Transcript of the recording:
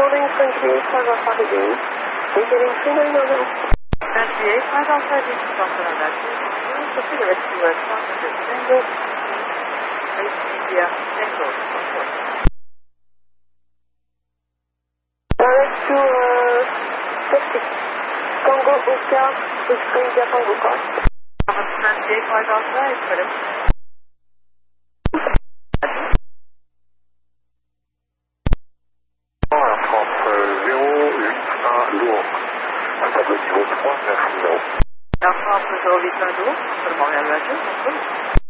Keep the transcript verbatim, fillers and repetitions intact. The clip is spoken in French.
Holding twenty-eight five Alpha heading. Indicating three nine zero. twenty-eight five Alpha heading to Barcelona. Proceed to rescue at one hundred Tango. eight India Tango. Direct to uh, six Tango Oscar with India Tango cost. twenty-eight five Alpha is correct. Air France zéro huit un deux, seulement Montréal Radio,